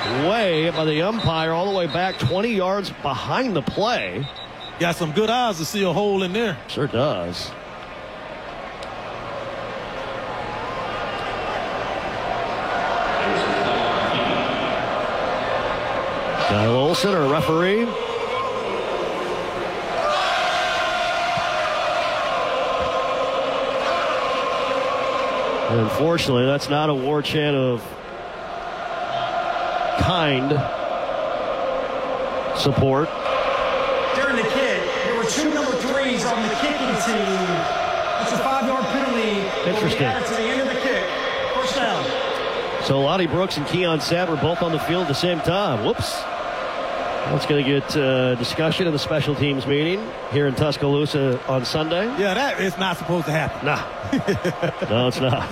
way by the umpire all the way back 20 yards behind the play. Got some good eyes to see a hole in there. Sure does. Kyle Olson, our referee. Unfortunately, that's not a war chant of kind support. During the kick, there were 2 number 3s on the kicking team. That's a 5-yard penalty. Interesting. Added to the end of the kick. First down. So Lonnie Brooks and Keon Sapp were both on the field at the same time. Whoops. That's going to get discussion in the special teams meeting here in Tuscaloosa on Sunday. Yeah, that is not supposed to happen. Nah. No, it's not.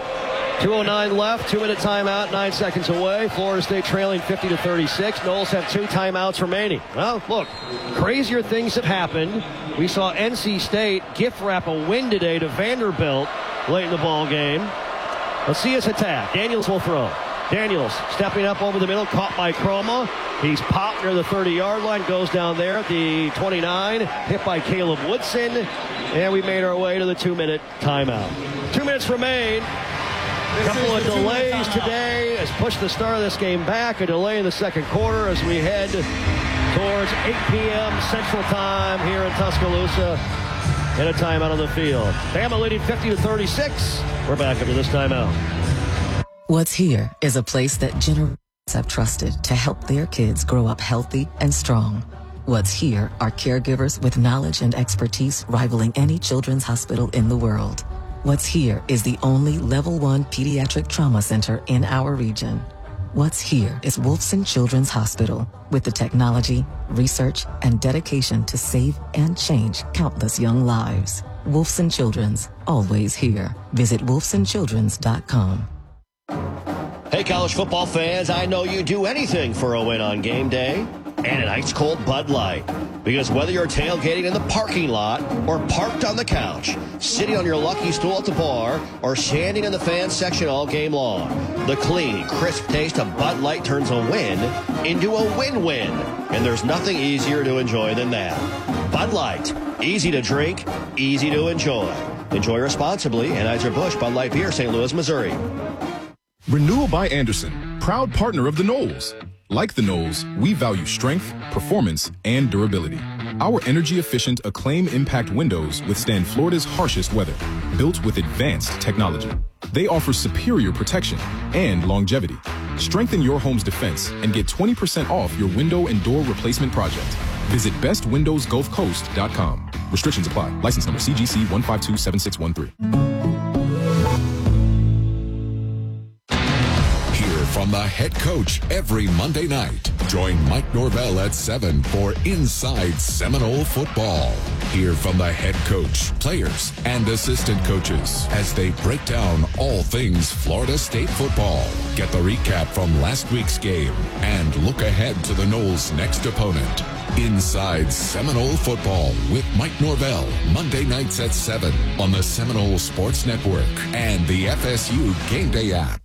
2:09 left, 2-minute timeout, 9 seconds away. Florida State trailing 50-36. Noles have 2 timeouts remaining. Well, look, crazier things have happened. We saw NC State gift wrap a win today to Vanderbilt late in the ball game. Let's see his attack. Daniels will throw. Daniels stepping up over the middle, caught by Chroma. He's popped near the 30-yard line, goes down there at the 29, hit by Caleb Woodson, and we made our way to the 2-minute timeout. 2 minutes remain. A couple of delays today has pushed the start of this game back. A delay in the second quarter as we head towards 8 p.m. Central Time here in Tuscaloosa. And a timeout on the field. Bama leading 50-36. We're back after this timeout. What's here is a place that generations have trusted to help their kids grow up healthy and strong. What's here are caregivers with knowledge and expertise rivaling any children's hospital in the world. What's here is the only level 1 pediatric trauma center in our region. What's here is Wolfson Children's Hospital with the technology, research, and dedication to save and change countless young lives. Wolfson Children's, always here. Visit wolfsonchildrens.com. Hey, college football fans, I know you do anything for a win on game day. And an ice-cold Bud Light. Because whether you're tailgating in the parking lot or parked on the couch, sitting on your lucky stool at the bar, or standing in the fan section all game long, the clean, crisp taste of Bud Light turns a win into a win-win. And there's nothing easier to enjoy than that. Bud Light. Easy to drink, easy to enjoy. Enjoy responsibly. Anheuser-Busch Bud Light Beer, St. Louis, Missouri. Renewal by Andersen, proud partner of the Noles. Like the Noles, we value strength, performance, and durability. Our energy-efficient Acclaim Impact windows withstand Florida's harshest weather, built with advanced technology. They offer superior protection and longevity. Strengthen your home's defense and get 20% off your window and door replacement project. Visit bestwindowsgulfcoast.com. Restrictions apply. License number CGC 1527613. From the head coach every Monday night. Join Mike Norvell at 7 for Inside Seminole Football. Hear from the head coach, players, and assistant coaches as they break down all things Florida State football. Get the recap from last week's game and look ahead to the Noles' next opponent. Inside Seminole Football with Mike Norvell, Monday nights at 7 on the Seminole Sports Network and the FSU Game Day app.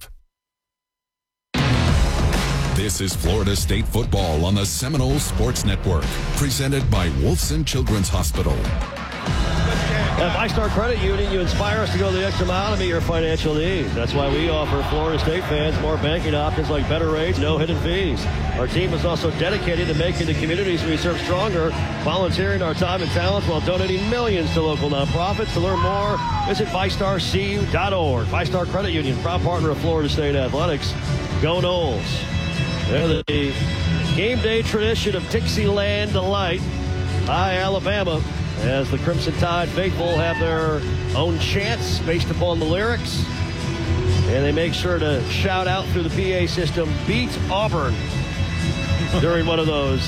This is Florida State football on the Seminole Sports Network, presented by Wolfson Children's Hospital. At VyStar Credit Union, you inspire us to go the extra mile to meet your financial needs. That's why we offer Florida State fans more banking options like better rates, no hidden fees. Our team is also dedicated to making the communities we serve stronger, volunteering our time and talents while donating millions to local nonprofits. To learn more, visit VyStarCU.org. VyStar Credit Union, proud partner of Florida State Athletics. Go Noles. They're the game day tradition of Dixieland Delight. Hi, Alabama, as the Crimson Tide faithful have their own chants based upon the lyrics. And they make sure to shout out through the PA system, beat Auburn, during one of those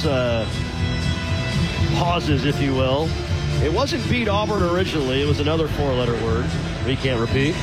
pauses, if you will. It wasn't beat Auburn originally. It was another 4-letter word we can't repeat.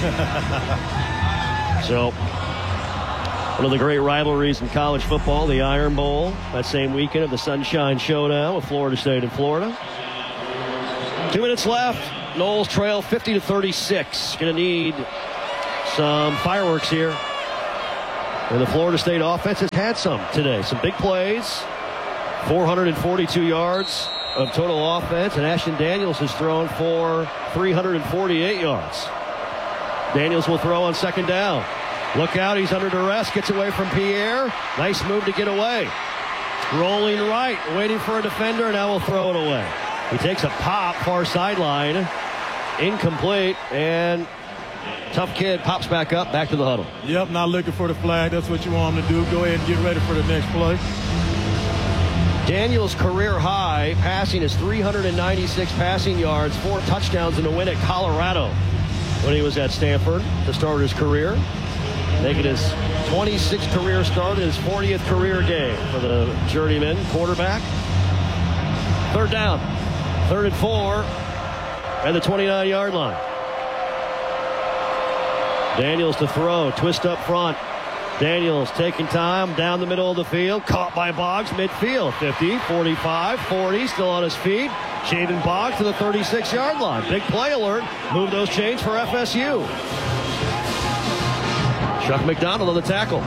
So, one of the great rivalries in college football, the Iron Bowl, that same weekend of the Sunshine Showdown with Florida State and Florida. 2 minutes left. Noles trail 50-36. Going to need some fireworks here. And the Florida State offense has had some today. Some big plays. 442 yards of total offense. And Ashton Daniels has thrown for 348 yards. Daniels will throw on second down. Look out, he's under duress. Gets away from Pierre. Nice move to get away. Rolling right, waiting for a defender. Now will throw it away. He takes a pop, far sideline. Incomplete, and tough kid pops back up, back to the huddle. Yep, not looking for the flag. That's what you want him to do. Go ahead and get ready for the next play. Daniels' career high passing is 396 passing yards, 4 touchdowns in a win at Colorado when he was at Stanford to start his career. Making his 26th career start, his 40th career game for the journeyman quarterback. Third down, 3rd and 4, at the 29-yard line. Daniels to throw, twist up front. Daniels taking time down the middle of the field, caught by Boggs midfield. 50, 45, 40, still on his feet. Jaden Boggs to the 36-yard line. Big play alert. Move those chains for FSU. Chuck McDonald on the tackle.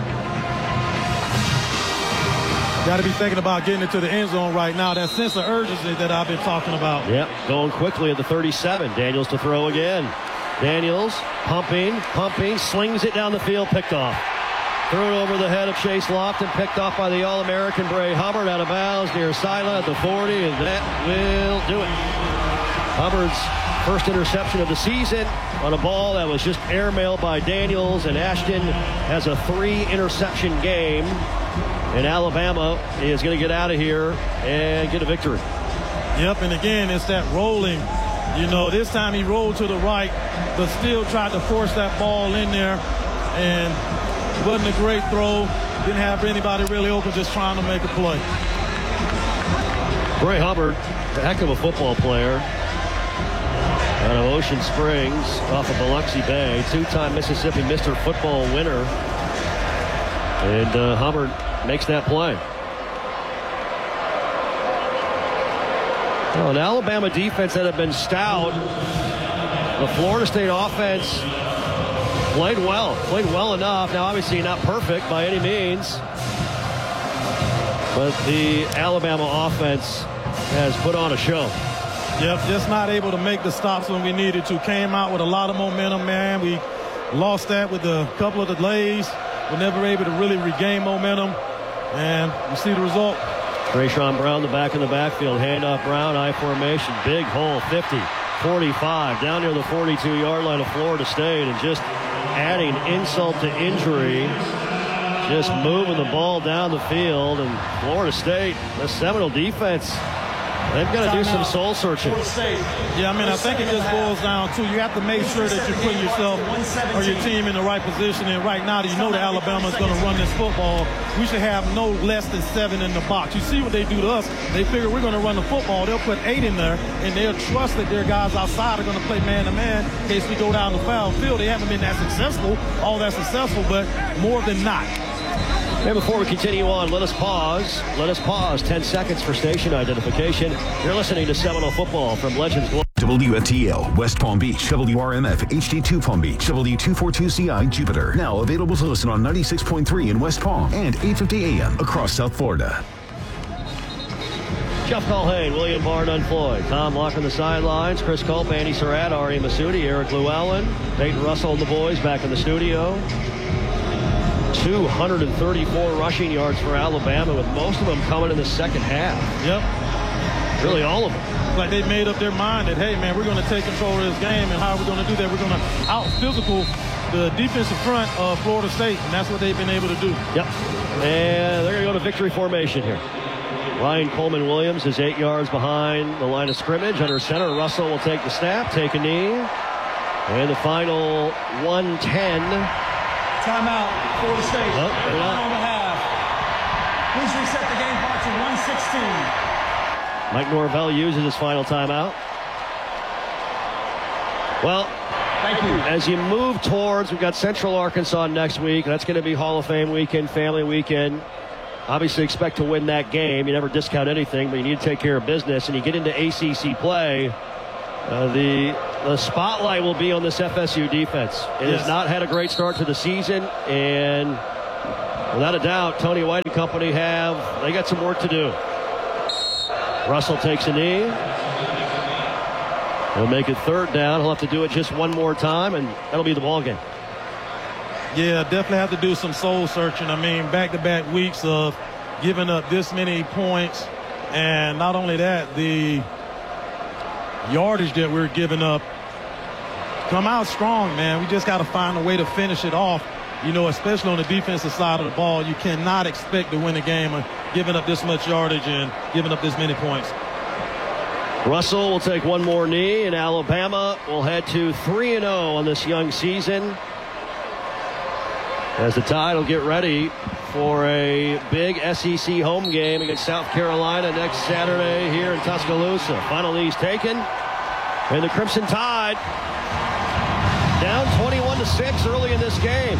Got to be thinking about getting into the end zone right now. That sense of urgency that I've been talking about. Yep, going quickly at the 37. Daniels to throw again. Daniels pumping, slings it down the field, picked off. Threw it over the head of Chase Lofton, picked off by the All-American Bray Hubbard, out of bounds near sideline at the 40, and that will do it. Hubbard's first interception of the season on a ball that was just airmailed by Daniels, and Ashton has a 3-interception game, and Alabama is going to get out of here and get a victory. Yep, and again, it's that rolling. You know, this time he rolled to the right, but still tried to force that ball in there, and it wasn't a great throw. Didn't have anybody really open, just trying to make a play. Bray Hubbard, a heck of a football player. Out of Ocean Springs, off of Biloxi Bay, 2-time Mississippi Mr. Football winner. And Hubbard makes that play. Well, an Alabama defense that had been stout. The Florida State offense played well enough. Now, obviously not perfect by any means, but the Alabama offense has put on a show. Yep, just not able to make the stops when we needed to. Came out with a lot of momentum, man. We lost that with a couple of delays. We're never able to really regain momentum, and you see the result. Trayshawn Brown, the back in the backfield. Handoff Brown, I formation. Big hole, 50, 45, down near the 42-yard line of Florida State, and just adding insult to injury. Just moving the ball down the field, and Florida State, the Seminole defense, they've got to do some soul searching. Yeah, I mean, I think it just boils down to you have to make sure that you're putting yourself or your team in the right position. And right now, you know that Alabama is going to run this football. We should have no less than 7 in the box. You see what they do to us. They figure we're going to run the football. They'll put 8 in there, and they'll trust that their guys outside are going to play man-to-man in case we go down the foul field. They haven't been that successful, but more than not. And before we continue on, let us pause. 10 seconds for station identification. You're listening to Seminole Football from Legends Global. WFTL, West Palm Beach, WRMF, HD2 Palm Beach, W242CI, Jupiter. Now available to listen on 96.3 in West Palm and 850 AM across South Florida. Jeff Culhane, William Barr, Nunn Floyd, Tom Lock on the sidelines, Chris Culp, Andy Surratt, Ari Masudi, Eric Llewellyn, Peyton Russell and the boys back in the studio. 234 rushing yards for Alabama, with most of them coming in the second half. Yep. Really all of them. Like they made up their mind that, hey, man, we're going to take control of this game. And how are we going to do that? We're going to out-physical the defensive front of Florida State, and that's what they've been able to do. Yep. And they're going to go to victory formation here. Ryan Coleman Williams is 8 yards behind the line of scrimmage. Under center, Russell will take the snap, take a knee. And the final 1:10. Timeout, Florida State. Oh, they're not. On the half. Please reset the game clock to 1:16. Mike Norvell uses his final timeout. Well, thank you. As you move towards, we've got Central Arkansas next week. That's going to be Hall of Fame weekend, family weekend. Obviously expect to win that game. You never discount anything, but you need to take care of business. And you get into ACC play, the spotlight will be on this FSU defense. It has not had a great start to the season, and Without a doubt, Tony White and company they got some work to do. Russell takes a knee. He'll make it third down. He'll have to do it just one more time, and that'll be the ball game. Yeah, definitely have to do some soul searching. I mean, back-to-back weeks of giving up this many points. And not only that, the yardage that we're giving up come out strong, man. We just got to find a way to finish it off. You know, especially on the defensive side of the ball, you cannot expect to win a game of giving up this much yardage and giving up this many points. Russell will take one more knee, and Alabama will head to 3-0 on this young season as the Tide will get ready for a big SEC home game against South Carolina next Saturday here in Tuscaloosa. Final knees taken, and the Crimson Tide down 21-6 early in this game.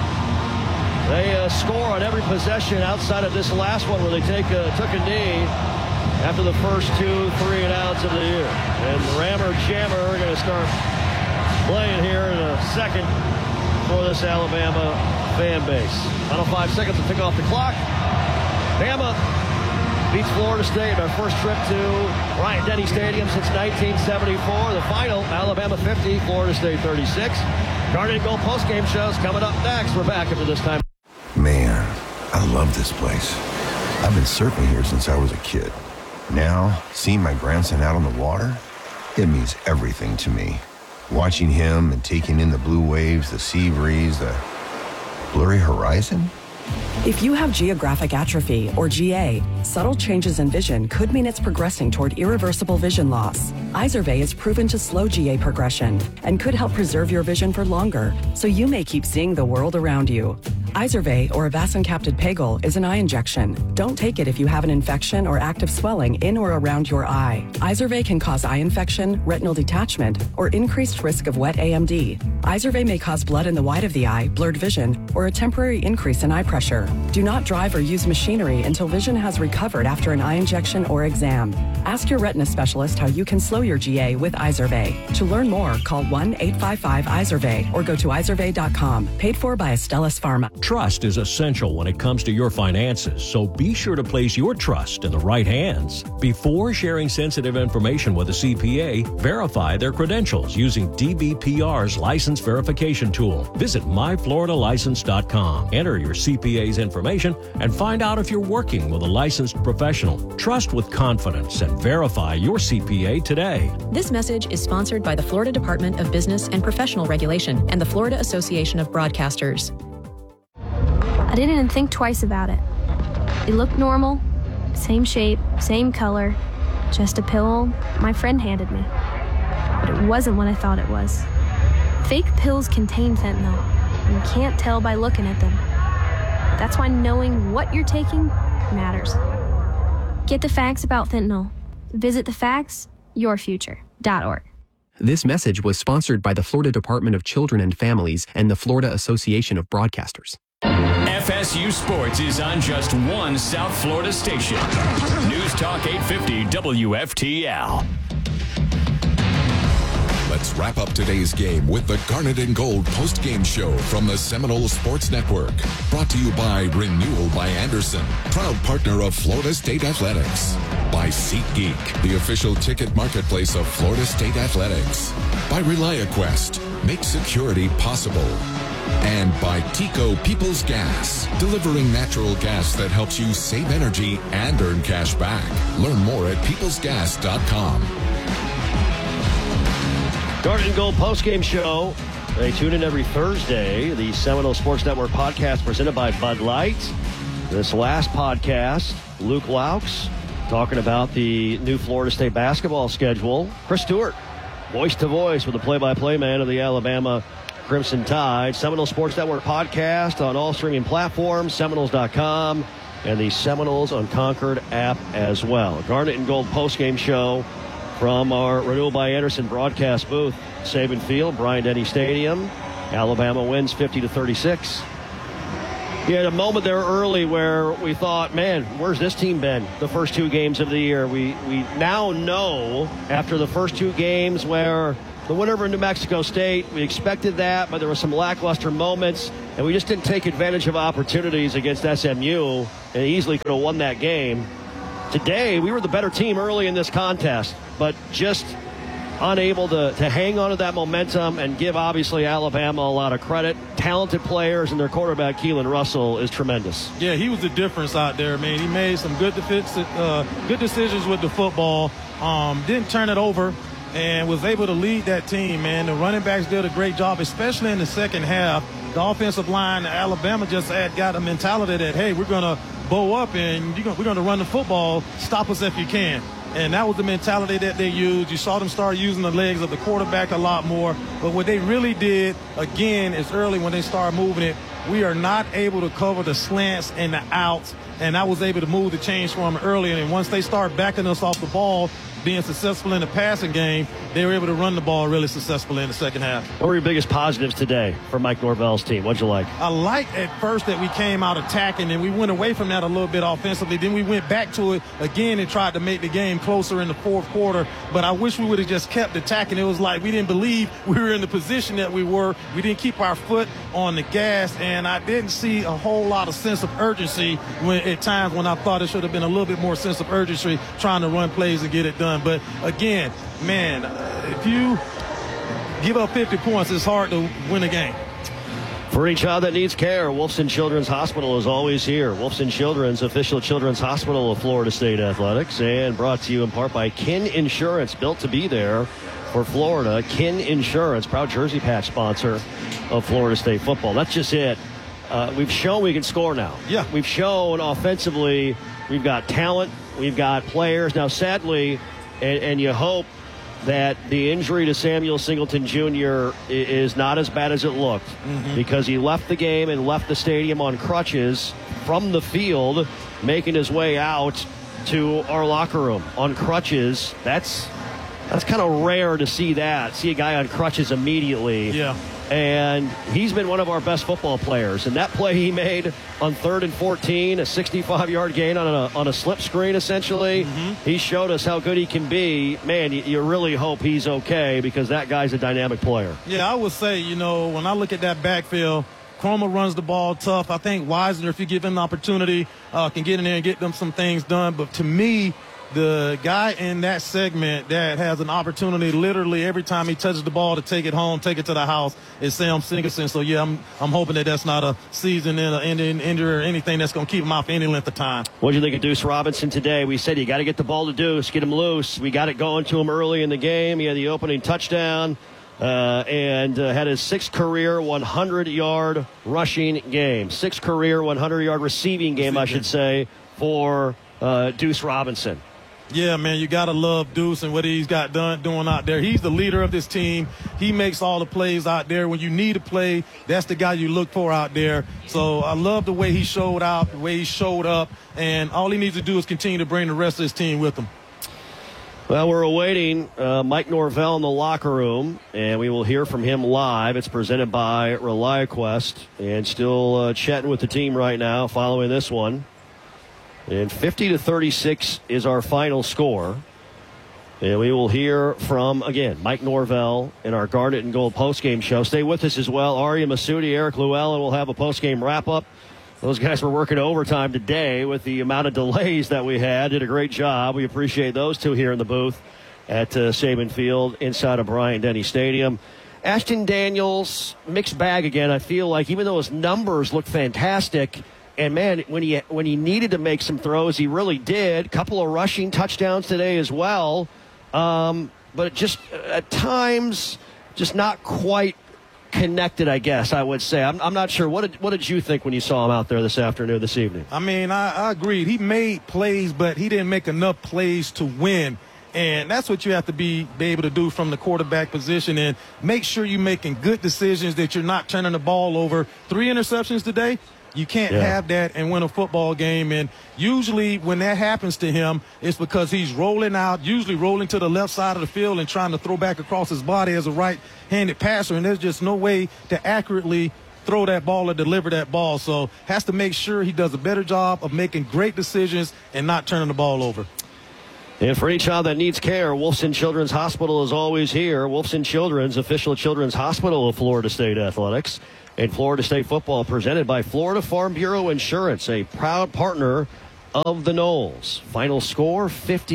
They score on every possession outside of this last one where they took a knee after the first 2 3-and-outs of the year. And Rammer Jammer are going to start playing here in a second for this Alabama fan base. Final 5 seconds to tick off the clock. Bama beats Florida State, our first trip to Bryant-Denny Stadium since 1974. The final, Alabama 50, Florida State 36. Garnet and Gold postgame shows coming up next. We're back after this time. Man, I love this place. I've been surfing here since I was a kid. Now, seeing my grandson out on the water, it means everything to me. Watching him and taking in the blue waves, the sea breeze, the blurry horizon. If you have geographic atrophy, or GA, subtle changes in vision could mean it's progressing toward irreversible vision loss. Izervay is proven to slow GA progression and could help preserve your vision for longer, so you may keep seeing the world around you. Izervay, or avacincaptad pegol, is an eye injection. Don't take it if you have an infection or active swelling in or around your eye. Izervay can cause eye infection, retinal detachment, or increased risk of wet AMD. Izervay may cause blood in the white of the eye, blurred vision, or a temporary increase in eye pressure. Do not drive or use machinery until vision has recovered after an eye injection or exam. Ask your retina specialist how you can slow your GA with Izervay. To learn more, call 1-855-IZERVAY or go to izervay.com. Paid for by Astellas Pharma. Trust is essential when it comes to your finances, so be sure to place your trust in the right hands. Before sharing sensitive information with a CPA, verify their credentials using DBPR's license verification tool. Visit myfloridalicense.com. Enter your CPA's information and find out if you're working with a licensed professional. Trust with confidence and verify your CPA today. This message is sponsored by the Florida Department of Business and Professional Regulation and the Florida Association of Broadcasters. I didn't even think twice about it. It looked normal, same shape, same color, just a pill my friend handed me. But it wasn't what I thought it was. Fake pills contain fentanyl, and you can't tell by looking at them. That's why knowing what you're taking matters. Get the facts about fentanyl. Visit thefactsyourfuture.org. This message was sponsored by the Florida Department of Children and Families and the Florida Association of Broadcasters. FSU Sports is on just one South Florida station. News Talk 850 WFTL. Let's wrap up today's game with the Garnet and Gold post-game show from the Seminole Sports Network. Brought to you by Renewal by Anderson, proud partner of Florida State Athletics. By SeatGeek, the official ticket marketplace of Florida State Athletics. By ReliaQuest, make security possible. And by Tico People's Gas, delivering natural gas that helps you save energy and earn cash back. Learn more at peoplesgas.com. Garnet and Gold postgame show. They tune in every Thursday. The Seminole Sports Network podcast presented by Bud Light. This last podcast, Luke Laux talking about the new Florida State basketball schedule. Chris Stewart, voice to voice with the play-by-play man of the Alabama Crimson Tide. Seminole Sports Network podcast on all streaming platforms, Seminoles.com, and the Seminoles Unconquered app as well. Garnet and Gold postgame show from our Renewal by Anderson broadcast booth, Saban Field, Bryant-Denny Stadium. Alabama wins 50-36. You had a moment there early where we thought, man, where's this team been the first two games of the year? We now know after the first two games where the winner over New Mexico State. We expected that, but there were some lackluster moments, and we just didn't take advantage of opportunities against SMU and easily could have won that game. Today, we were the better team early in this contest, but just unable to hang on to that momentum and give, obviously, Alabama a lot of credit. Talented players, and their quarterback, Keelan Russell, is tremendous. Yeah, he was the difference out there, man. He made some good decisions with the football, didn't turn it over, and was able to lead that team, man. The running backs did a great job, especially in the second half. The offensive line, Alabama just got a mentality that, hey, we're going to bow up and we're going to run the football, stop us if you can. And that was the mentality that they used. You saw them start using the legs of the quarterback a lot more. But what they really did, again, is early when they started moving it, we are not able to cover the slants and the outs. And I was able to move the chains for them early. And once they start backing us off the ball, being successful in the passing game, they were able to run the ball really successfully in the second half. What were your biggest positives today for Mike Norvell's team? What'd you like? I liked at first that we came out attacking, and we went away from that a little bit offensively. Then we went back to it again and tried to make the game closer in the fourth quarter. But I wish we would have just kept attacking. It was like we didn't believe we were in the position that we were. We didn't keep our foot on the gas, and I didn't see a whole lot of sense of urgency at times when I thought it should have been a little bit more sense of urgency trying to run plays and get it done. But again, man, if you give up 50 points, it's hard to win a game. For any child that needs care, Wolfson Children's Hospital is always here. Wolfson Children's, official children's hospital of Florida State Athletics, and brought to you in part by Kin Insurance, built to be there for Florida. Kin Insurance, proud jersey patch sponsor of Florida State football. That's just it. We've shown we can score now. Yeah. We've shown offensively we've got talent, we've got players. Now, sadly, and you hope that the injury to Samuel Singleton Jr. is not as bad as it looked, because he left the game and left the stadium on crutches from the field, making his way out to our locker room on crutches. That's kind of rare to see a guy on crutches immediately. Yeah. And he's been one of our best football players. And that play he made on 3rd and 14, a 65-yard gain on a slip screen, essentially, he showed us how good he can be. Man, you really hope he's okay, because that guy's a dynamic player. Yeah, I would say, when I look at that backfield, Chroma runs the ball tough. I think Wisner, if you give him the opportunity, can get in there and get them some things done. But to me, the guy in that segment that has an opportunity literally every time he touches the ball to take it home, take it to the house, is Sam Singleton. So, yeah, I'm hoping that that's not a season-ending injury or anything that's going to keep him out for any length of time. What do you think of Deuce Robinson today? We said you got to get the ball to Deuce, get him loose. We got it going to him early in the game. He had the opening touchdown and had his 6th career 100-yard rushing game. 6th career 100-yard receiving game, I should say, for Deuce Robinson. Yeah, man, you got to love Deuce and what he's got doing out there. He's the leader of this team. He makes all the plays out there. When you need a play, that's the guy you look for out there. So I love the way he showed out, the way he showed up, and all he needs to do is continue to bring the rest of his team with him. Well, we're awaiting Mike Norvell in the locker room, and we will hear from him live. It's presented by ReliaQuest, and still chatting with the team right now following this one. And 50-36 is our final score. And we will hear from, again, Mike Norvell in our Garnet and Gold postgame show. Stay with us as well. Aria Masudi, Eric Llewellyn will have a postgame wrap-up. Those guys were working overtime today with the amount of delays that we had. Did a great job. We appreciate those two here in the booth at Saban Field inside of Bryant-Denny Stadium. Ashton Daniels, mixed bag again. I feel like even though his numbers look fantastic, and, man, when he needed to make some throws, he really did. Couple of rushing touchdowns today as well. But just at times, just not quite connected, I guess I would say. I'm not sure. What did you think when you saw him out there this evening? I mean, I agreed. He made plays, but he didn't make enough plays to win. And that's what you have to be able to do from the quarterback position, and make sure you're making good decisions, that you're not turning the ball over. 3 interceptions today. You can't have that and win a football game. And usually when that happens to him, it's because he's rolling out, usually rolling to the left side of the field and trying to throw back across his body as a right-handed passer. And there's just no way to accurately throw that ball or deliver that ball. So has to make sure he does a better job of making great decisions and not turning the ball over. And for any child that needs care, Wolfson Children's Hospital is always here. Wolfson Children's, official children's hospital of Florida State Athletics. And Florida State football presented by Florida Farm Bureau Insurance, a proud partner of the Noles. Final score,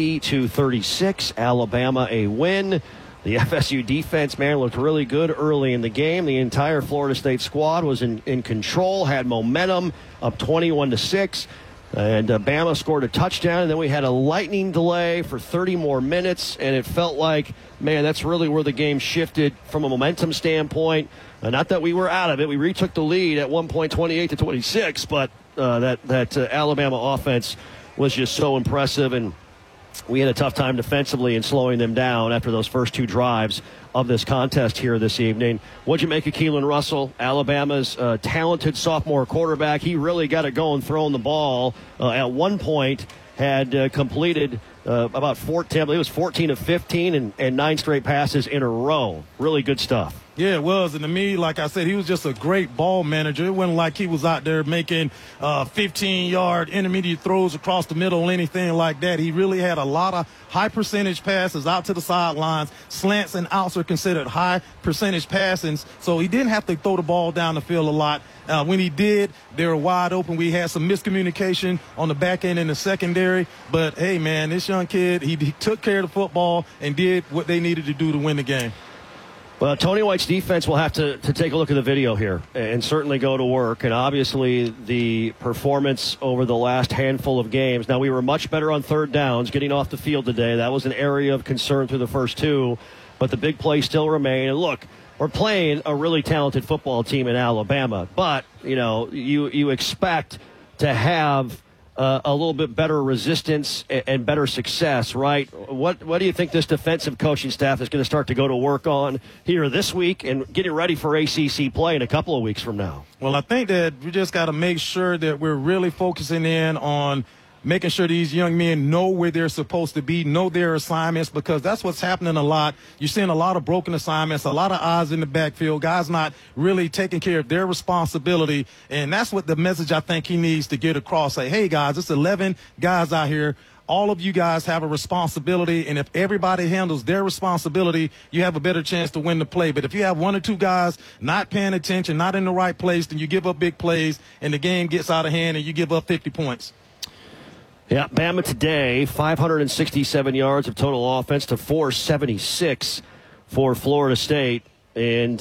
50-36. Alabama a win. The FSU defense, man, looked really good early in the game. The entire Florida State squad was in control, had momentum, up 21-6. And Bama scored a touchdown, and then we had a lightning delay for 30 more minutes, and it felt like, man, that's really where the game shifted from a momentum standpoint. Not that we were out of it. We retook the lead at one point, 28-26, but that Alabama offense was just so impressive, and we had a tough time defensively in slowing them down after those first two drives of this contest here this evening. What'd you make of Keelan Russell, Alabama's talented sophomore quarterback? He really got it going throwing the ball. At one point, had completed about 14, I believe it was 14 of 15 and 9 straight passes in a row. Really good stuff. Yeah, it was. And to me, like I said, he was just a great ball manager. It wasn't like he was out there making 15-yard intermediate throws across the middle or anything like that. He really had a lot of high percentage passes out to the sidelines. Slants and outs are considered high percentage passings, so he didn't have to throw the ball down the field a lot. When he did, they were wide open. We had some miscommunication on the back end in the secondary. But, hey, man, this young kid, he took care of the football and did what they needed to do to win the game. Well, Tony White's defense will have to take a look at the video here and certainly go to work. And obviously the performance over the last handful of games. Now, we were much better on third downs getting off the field today. That was an area of concern through the first two. But the big plays still remain. And look, we're playing a really talented football team in Alabama. But, you know, you expect to have a little bit better resistance and better success, right? What do you think this defensive coaching staff is going to start to go to work on here this week and getting ready for ACC play in a couple of weeks from now? Well, I think that we just got to make sure that we're really focusing in on making sure these young men know where they're supposed to be, know their assignments, because that's what's happening a lot. You're seeing a lot of broken assignments, a lot of eyes in the backfield, guys not really taking care of their responsibility, and that's what the message I think he needs to get across. Say, hey, guys, it's 11 guys out here. All of you guys have a responsibility, and if everybody handles their responsibility, you have a better chance to win the play. But if you have one or two guys not paying attention, not in the right place, then you give up big plays, and the game gets out of hand, and you give up 50 points. Yeah, Bama today, 567 yards of total offense to 476 for Florida State. And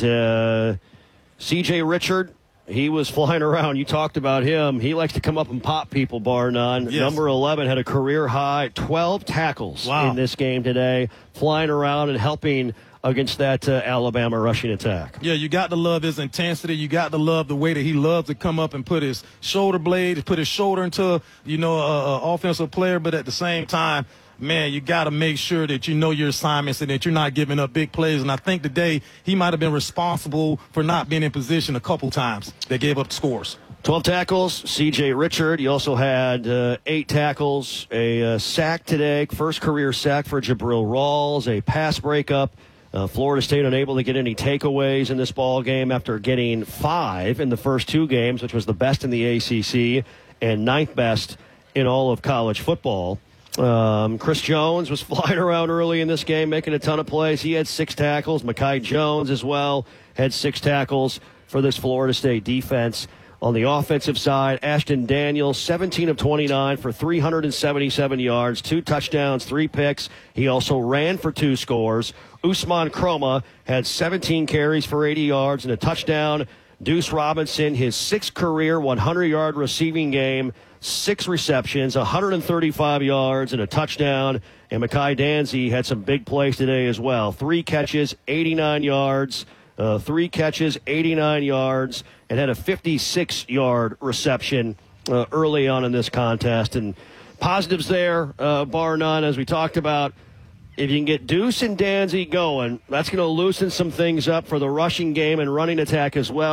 C.J. Richard, he was flying around. You talked about him. He likes to come up and pop people, bar none. Yes. Number 11 had a career high, 12 tackles in this game today, flying around and helping against that Alabama rushing attack. Yeah, you got to love his intensity. You got to love the way that he loves to come up and put his shoulder blade, put his shoulder into, an offensive player. But at the same time, man, you got to make sure that you know your assignments and that you're not giving up big plays. And I think today he might have been responsible for not being in position a couple times. They gave up scores. 12 tackles, C.J. Richard. He also had 8 tackles, a sack today, first career sack for Jabril Rawls, a pass breakup. Florida State unable to get any takeaways in this ball game after getting 5 in the first 2 games, which was the best in the ACC and 9th best in all of college football. Chris Jones was flying around early in this game, making a ton of plays. He had 6 tackles. Mekhi Jones as well had 6 tackles for this Florida State defense. On the offensive side, Ashton Daniels, 17 of 29 for 377 yards, 2 touchdowns, 3 picks. He also ran for 2 scores. Usman Kroma had 17 carries for 80 yards and a touchdown. Deuce Robinson, his 6th career 100-yard receiving game, 6 receptions, 135 yards and a touchdown. And Mekhi Danzy had some big plays today as well. 3 catches, 89 yards. 3 catches, 89 yards, and had a 56-yard reception early on in this contest. And positives there, bar none, as we talked about. If you can get Deuce and Danzy going, that's going to loosen some things up for the rushing game and running attack as well.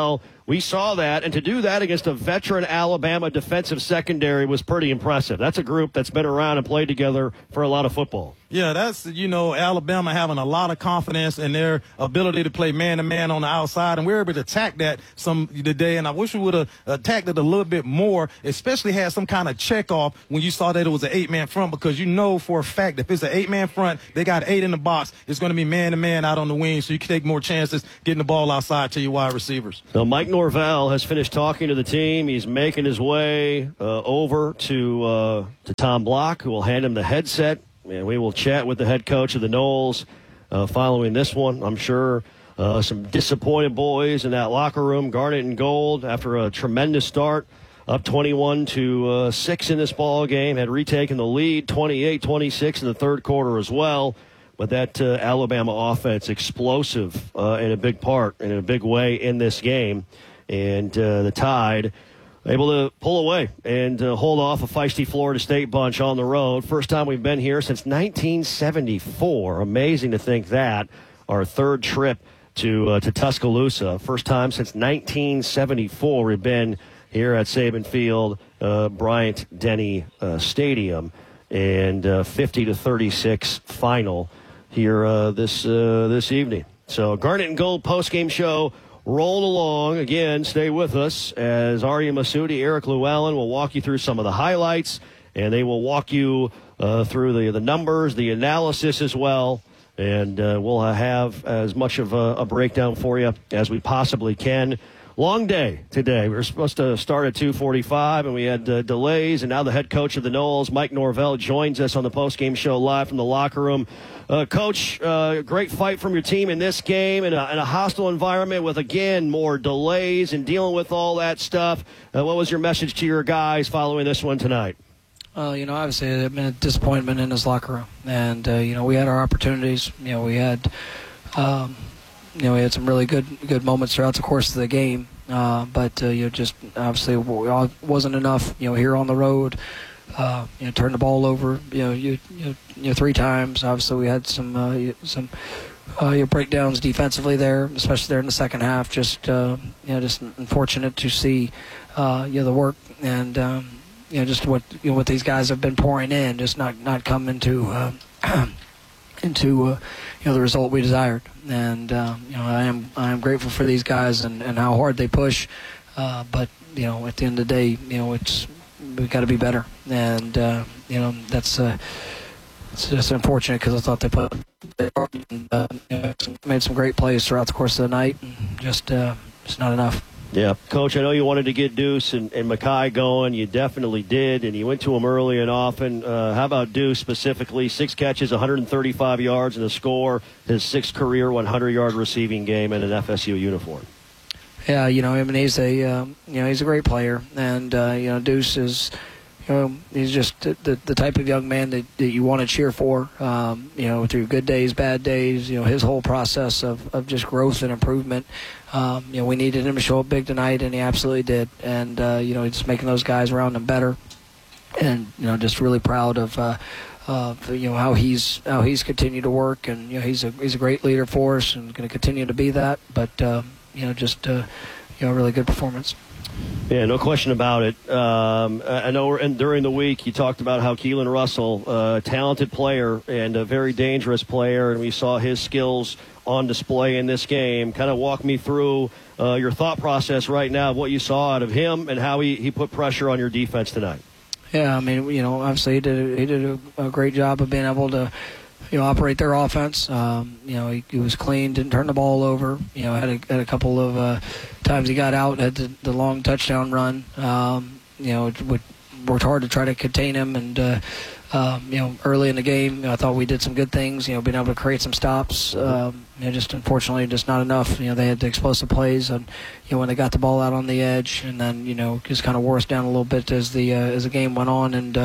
we saw that, and to do that against a veteran Alabama defensive secondary was pretty impressive. That's a group that's been around and played together for a lot of football. Yeah, that's, Alabama having a lot of confidence in their ability to play man-to-man on the outside, and we were able to attack that some today, and I wish we would have attacked it a little bit more, especially had some kind of check-off when you saw that it was an 8-man front, because you know for a fact if it's an 8-man front, they got 8 in the box, it's going to be man-to-man out on the wing, so you can take more chances getting the ball outside to your wide receivers. So Mike Norvell has finished talking to the team. He's making his way over to Tom Block, who will hand him the headset. And we will chat with the head coach of the Noles following this one. I'm sure some disappointed boys in that locker room, garnet and gold, after a tremendous start, up 21-6 in this ball game, had retaken the lead 28-26 in the third quarter as well. But that Alabama offense explosive in a big part, in a big way in this game. And the Tide able to pull away and hold off a feisty Florida State bunch on the road. First time we've been here since 1974. Amazing to think that. Our third trip to Tuscaloosa. First time since 1974 we've been here at Saban Field, Bryant-Denny Stadium. And 50-36 final here this evening. So Garnet and Gold postgame show roll along. Again, stay with us as Arya Masudi, Eric Llewellyn will walk you through some of the highlights, and they will walk you through the numbers, the analysis as well, and we'll have as much of a breakdown for you as we possibly can. Long day today. We were supposed to start at 2:45, and we had delays, and now the head coach of the Noles, Mike Norvell, joins us on the postgame show live from the locker room. Coach, great fight from your team in this game in a hostile environment with, again, more delays and dealing with all that stuff. What was your message to your guys following this one tonight? Obviously there had been a disappointment in his locker room, and we had our opportunities. We had some really good moments throughout the course of the game, but just obviously wasn't enough. Here on the road, turn the ball over. 3 times. Obviously, we had some breakdowns defensively there, especially there in the second half. Just unfortunate to see the work and just what these guys have been pouring in, just not come into the result we desired. And I am grateful for these guys and how hard they push. But at the end of the day, we've got to be better. And that's it's just unfortunate because I thought they made some great plays throughout the course of the night. And just not enough. Yeah, Coach, I know you wanted to get Deuce and Mackay going. You definitely did, and you went to them early and often. How about Deuce specifically? 6 catches, 135 yards, and a score. His 6th career 100-yard receiving game in an FSU uniform. Yeah, he's a great player, and Deuce is, he's just the type of young man that you want to cheer for. Through good days, bad days. His whole process of just growth and improvement. We needed him to show up big tonight, and he absolutely did. And just making those guys around him better, and just really proud of how he's continued to work, and he's a great leader for us, and going to continue to be that. But really good performance. Yeah, no question about it. I know during the week you talked about how Keelan Russell, a talented player and a very dangerous player, and we saw his skills on display in this game. Kind of walk me through your thought process right now of what you saw out of him and how he put pressure on your defense tonight. Yeah, obviously he did a great job of being able to operate their offense. He was clean, didn't turn the ball over. Had a couple of times he got out, had the long touchdown run. Worked hard to try to contain him, and early in the game, I thought we did some good things. Being able to create some stops. Just unfortunately, just not enough. They had the explosive plays, and when they got the ball out on the edge, and then just kind of wore us down a little bit as the game went on, and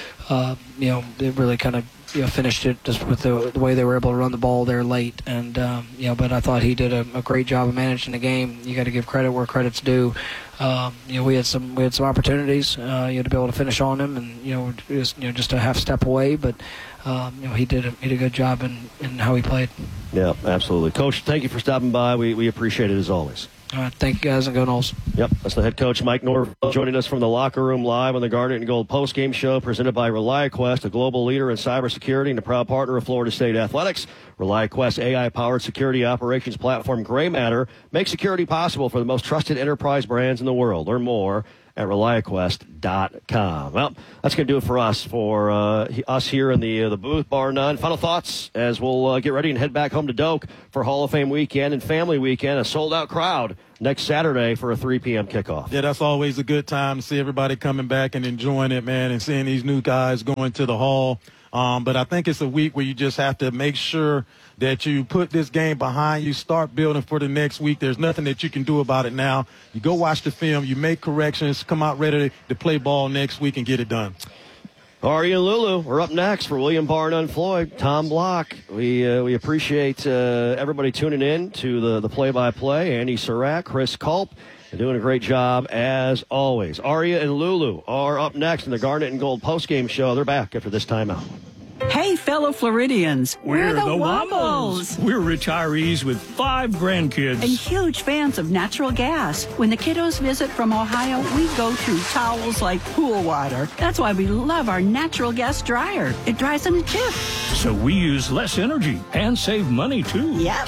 they really kind of finished it just with the way they were able to run the ball there late. And but I thought he did a great job of managing the game. You got to give credit where credit's due. We had some opportunities to be able to finish on him, and just a half step away, but he did a good job in how he played. Yeah, absolutely. Coach, thank you for stopping by. We appreciate it as always. All right, thank you guys, and go Noles. Yep, that's the head coach, Mike Norvell, joining us from the locker room live on the Garnet and Gold postgame show presented by ReliaQuest, a global leader in cybersecurity and a proud partner of Florida State Athletics. ReliaQuest AI-powered security operations platform Gray Matter makes security possible for the most trusted enterprise brands in the world. Learn more at ReliaQuest.com. Well, that's going to do it for us here in the booth, bar none. Final thoughts as we'll get ready and head back home to Doak for Hall of Fame weekend and family weekend, a sold-out crowd next Saturday for a 3 p.m. kickoff. Yeah, that's always a good time to see everybody coming back and enjoying it, man, and seeing these new guys going to the Hall. But I think it's a week where you just have to make sure that you put this game behind you, start building for the next week. There's nothing that you can do about it now. You go watch the film, you make corrections, come out ready to play ball next week and get it done. Ari and Lulu are up next for William Barnum Floyd, Tom Block. We appreciate everybody tuning in to the play-by-play. Andy Surratt, Chris Culp. They're doing a great job as always. Aria and Lulu are up next in the Garnet and Gold postgame show. They're back after this timeout. Hey, fellow Floridians. We're the Wobbles. We're retirees with 5 grandkids. And huge fans of natural gas. When the kiddos visit from Ohio, we go through towels like pool water. That's why we love our natural gas dryer. It dries in a jiff. So we use less energy and save money, too. Yep.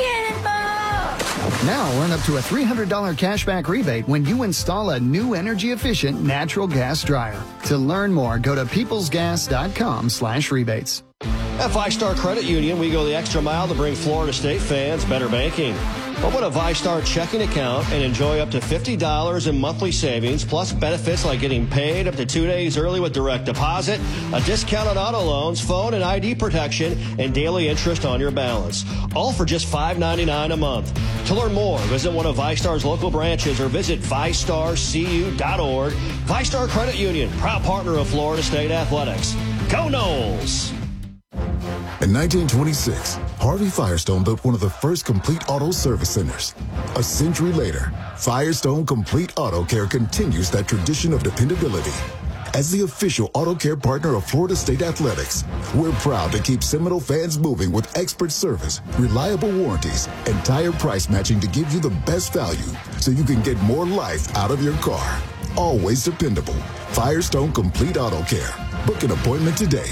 Now earn up to a $300 cashback rebate when you install a new energy-efficient natural gas dryer. To learn more, go to peoplesgas.com/rebates. At VyStar Credit Union, we go the extra mile to bring Florida State fans better banking. Open a VyStar checking account and enjoy up to $50 in monthly savings, plus benefits like getting paid up to 2 days early with direct deposit, a discount on auto loans, phone and ID protection, and daily interest on your balance. All for just $5.99 a month. To learn more, visit one of VyStar's local branches or visit VyStarCU.org. VyStar Credit Union, proud partner of Florida State Athletics. Go Noles! In 1926, Harvey Firestone built one of the first complete auto service centers. A century later, Firestone Complete Auto Care continues that tradition of dependability. As the official auto care partner of Florida State Athletics, we're proud to keep Seminole fans moving with expert service, reliable warranties, and tire price matching to give you the best value so you can get more life out of your car. Always dependable. Firestone Complete Auto Care. Book an appointment today.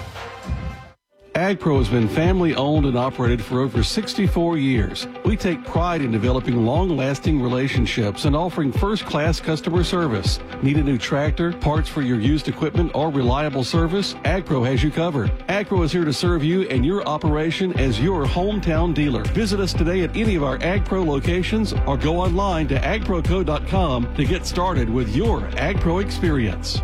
AgPro has been family-owned and operated for over 64 years. We take pride in developing long-lasting relationships and offering first-class customer service. Need a new tractor, parts for your used equipment, or reliable service? AgPro has you covered. AgPro is here to serve you and your operation as your hometown dealer. Visit us today at any of our AgPro locations or go online to agproco.com to get started with your AgPro experience.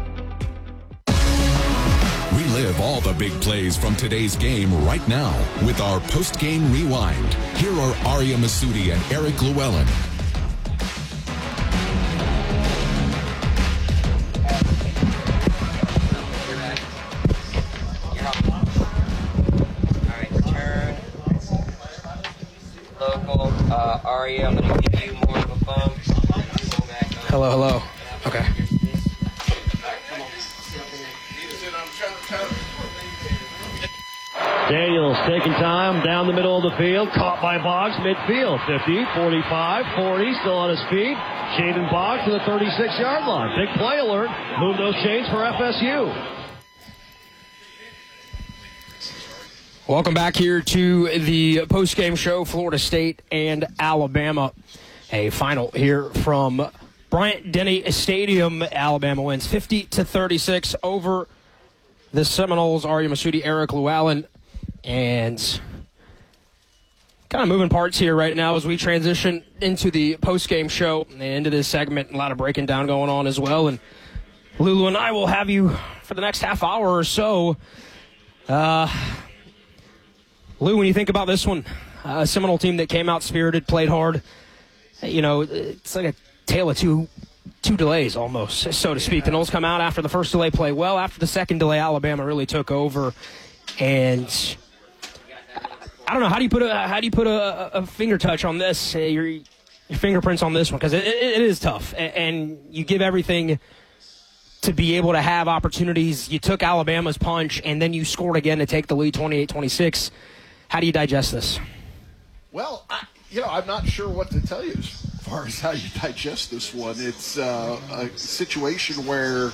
Relive all the big plays from today's game right now with our post-game rewind. Here are Aria Masudi and Eric Llewellyn. Local, Aria, I'm going to give you more of a bump. Hello. Okay. Daniels taking time down the middle of the field. Caught by Boggs midfield. 50, 45, 40. Still on his feet. Jaden Boggs to the 36-yard line. Big play alert. Move those chains for FSU. Welcome back here to the postgame show, Florida State and Alabama. A final here from Bryant-Denny Stadium. Alabama wins 50-36 over the Seminoles. Aria Masudi, Eric Llewellyn. And kind of moving parts here right now as we transition into the postgame show and into this segment. A lot of breaking down going on as well. And Lulu and I will have you for the next half hour or so. Lou, when you think about this one, a Seminole team that came out spirited, played hard, you know, it's like a tale of two delays almost, so to speak. The Noles come out after the first delay, play well. After the second delay, Alabama really took over. And I don't know, how do you put a finger touch on this, your fingerprints on this one? Because it is tough, and you give everything to be able to have opportunities. You took Alabama's punch, and then you scored again to take the lead 28-26. How do you digest this? Well, I'm not sure what to tell you. far as how you digest this one. It's a situation where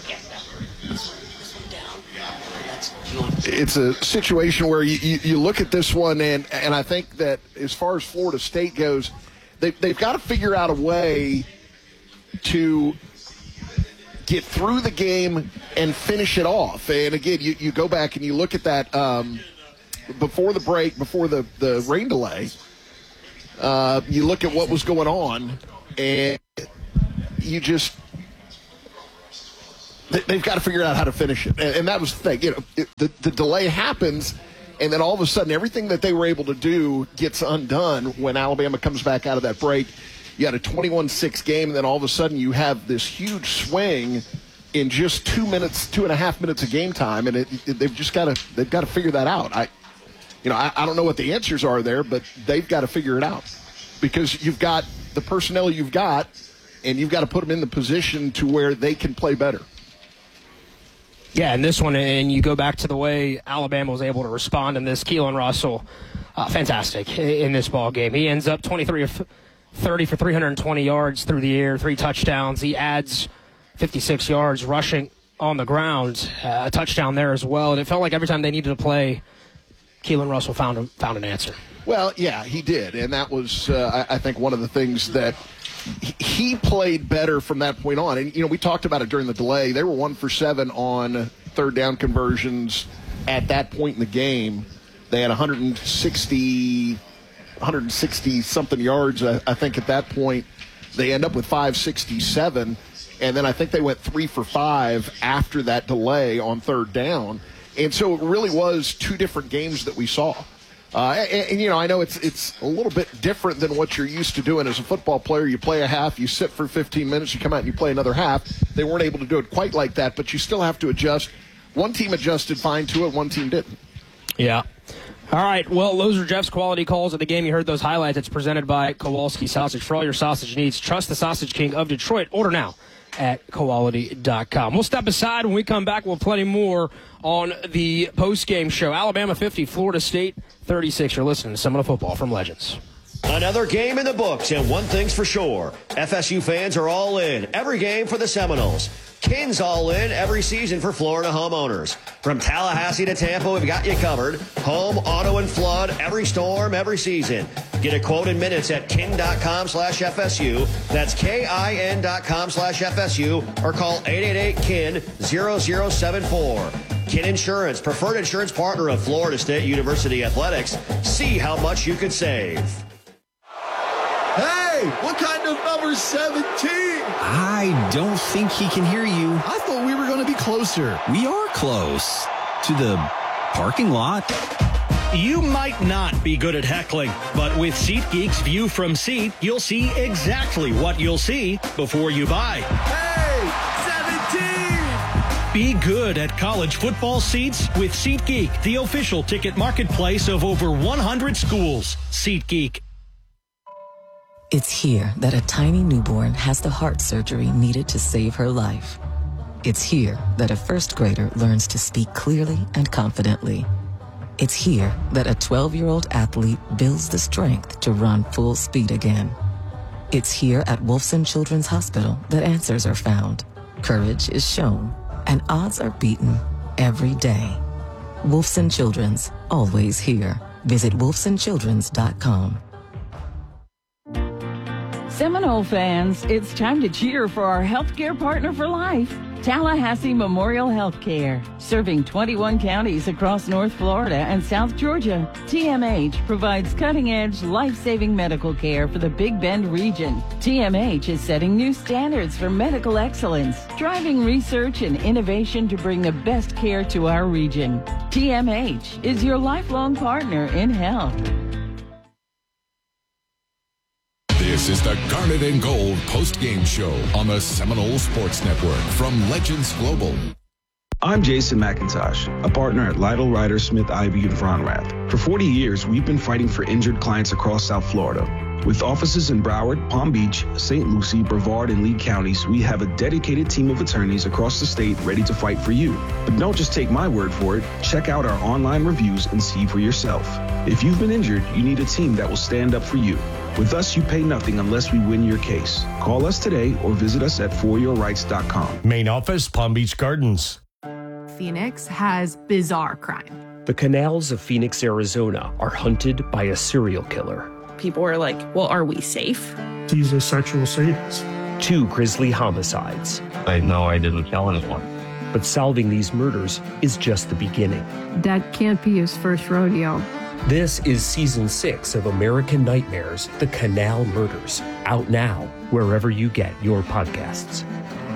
you look at this one, and I think that as far as Florida State goes, they've got to figure out a way to get through the game and finish it off. And again, you go back and you look at that before the break, before the rain delay. You look at what was going on, and they've got to figure out how to finish it. And that was the thing. The delay happens, and then all of a sudden everything that they were able to do gets undone when Alabama comes back out of that break. You had a 21-6 game, and then all of a sudden you have this huge swing in just 2.5 minutes of game time, and they've got to figure that out. I don't know what the answers are there, but they've got to figure it out because you've got the personnel you've got, and you've got to put them in the position to where they can play better. Yeah, and this one, and you go back to the way Alabama was able to respond in this. Keelan Russell, fantastic in this ball game. He ends up 23 of 30 for 320 yards through the air, 3 touchdowns. He adds 56 yards rushing on the ground, a touchdown there as well. And it felt like every time they needed to play, Keelan Russell found an answer. Well, yeah, he did, and that was, I think, one of the things that he played better from that point on. And, we talked about it during the delay. They were 1 for 7 on third down conversions at that point in the game. They had 160-something yards, I think, at that point. They end up with 567, and then I think they went 3 for 5 after that delay on third down. And so it really was 2 different games that we saw. And I know it's a little bit different than what you're used to doing as a football player. You play a half, you sit for 15 minutes, you come out and you play another half. They weren't able to do it quite like that, but you still have to adjust. One team adjusted fine to it, one team didn't. Yeah. All right, well, those are Jeff's quality calls of the game. You heard those highlights. It's presented by Kowalski Sausage. For all your sausage needs, trust the Sausage King of Detroit. Order now at Kowality.com. We'll step aside. When we come back, we'll have plenty more on the post-game show. Alabama 50, Florida State 36. You're listening to Seminole Football from Legends. Another game in the books, and one thing's for sure. FSU fans are all in. Every game for the Seminoles. Kin's all in every season for Florida homeowners. From Tallahassee to Tampa, we've got you covered. Home, auto, and flood, every storm, every season. Get a quote in minutes at kin.com/FSU. That's KIN.com/FSU or call 888-KIN-0074. Kin Insurance, preferred insurance partner of Florida State University Athletics. See how much you could save. Hey, what kind of number 17? I don't think he can hear you. I thought we were going to be closer. We are close to the parking lot. You might not be good at heckling, but with SeatGeek's View from Seat, you'll see exactly what you'll see before you buy. Hey, 17! Be good at college football seats with SeatGeek, the official ticket marketplace of over 100 schools. SeatGeek. It's here that a tiny newborn has the heart surgery needed to save her life. It's here that a first grader learns to speak clearly and confidently. It's here that a 12-year-old athlete builds the strength to run full speed again. It's here at Wolfson Children's Hospital that answers are found, courage is shown, and odds are beaten every day. Wolfson Children's, always here. Visit wolfsonchildrens.com. Seminole fans, it's time to cheer for our healthcare partner for life, Tallahassee Memorial Healthcare. Serving 21 counties across North Florida and South Georgia, TMH provides cutting-edge, life-saving medical care for the Big Bend region. TMH is setting new standards for medical excellence, driving research and innovation to bring the best care to our region. TMH is your lifelong partner in health. This is the Garnet and Gold post-game show on the Seminole Sports Network from Legends Global. I'm Jason McIntosh, a partner at Lytle, Ryder, Smith, Ivey, and Fronrath. For 40 years, we've been fighting for injured clients across South Florida. With offices in Broward, Palm Beach, St. Lucie, Brevard, and Lee counties, we have a dedicated team of attorneys across the state ready to fight for you. But don't just take my word for it. Check out our online reviews and see for yourself. If you've been injured, you need a team that will stand up for you. With us, you pay nothing unless we win your case. Call us today or visit us at foryourrights.com. Main office, Palm Beach Gardens. Phoenix has bizarre crime. The canals of Phoenix, Arizona are hunted by a serial killer. People are like, well, are we safe? He's a sexual sadist. 2 grisly homicides. I know I didn't kill anyone. But solving these murders is just the beginning. That can't be his first rodeo. This is Season 6 of American Nightmares, The Canal Murders. Out now, wherever you get your podcasts.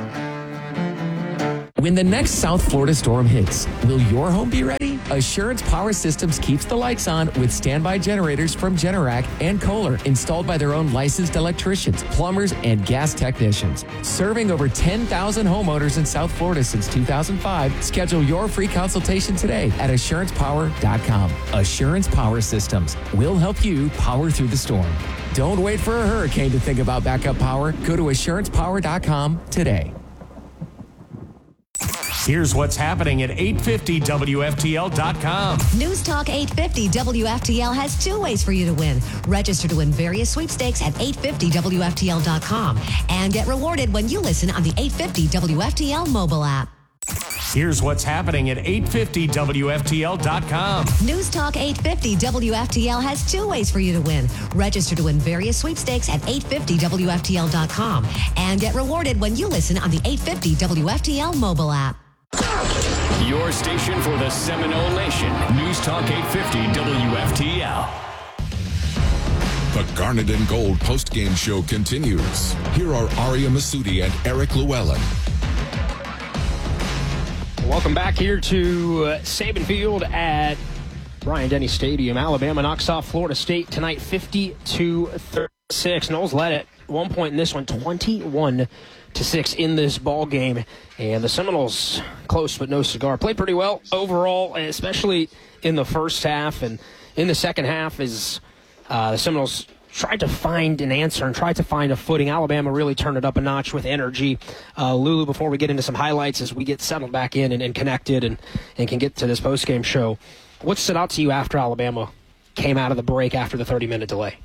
When the next South Florida storm hits, will your home be ready? Assurance Power Systems keeps the lights on with standby generators from Generac and Kohler, installed by their own licensed electricians, plumbers, and gas technicians. Serving over 10,000 homeowners in South Florida since 2005, schedule your free consultation today at AssurancePower.com. Assurance Power Systems will help you power through the storm. Don't wait for a hurricane to think about backup power. Go to AssurancePower.com today. Here's what's happening at 850WFTL.com. News Talk 850 WFTL has 2 ways for you to win. Register to win various sweepstakes at 850WFTL.com and get rewarded when you listen on the 850 WFTL mobile app. Here's what's happening at 850WFTL.com. News Talk 850 WFTL has 2 ways for you to win. Register to win various sweepstakes at 850WFTL.com and get rewarded when you listen on the 850 WFTL mobile app. Your station for the Seminole Nation. News Talk 850 WFTL. The Garnet and Gold postgame show continues. Here are Aria Masudi and Eric Llewellyn. Welcome back here to Saban Field at Bryant-Denny Stadium. Alabama knocks off Florida State tonight 50-36. Noles led at one point in this one, 21-6 in this ball game. And the Seminoles, close but no cigar, played pretty well overall, especially in the first half. And in the second half, as the Seminoles tried to find an answer and tried to find a footing. Alabama really turned it up a notch with energy. Lulu, before we get into some highlights as we get settled back in and connected and can get to this postgame show, what stood out to you after Alabama came out of the break after the 30-minute delay?